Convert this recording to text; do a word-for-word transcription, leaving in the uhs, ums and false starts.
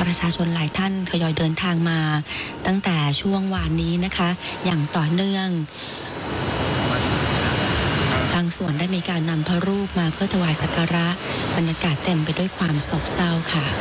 ประชาชนหลายท่านทยอยเดินทางมาตั้งแต่ช่วงวานนี้นะคะอย่างต่อเนื่องบางส่วนได้มีการนำพระรูปมาเพื่อถวายสักการะบรรยากาศเต็มไปด้วยความโศกเศร้าค่ะ